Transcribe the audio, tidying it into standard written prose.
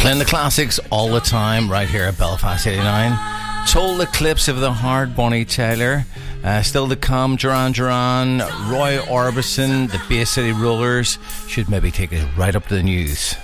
Playing the classics all the time right here at Belfast 89. Total Eclipse of the Heart, Bonnie Tyler. Still to come, Duran Duran, Roy Orbison, the Bay City Rollers. Should maybe take it right up to the news.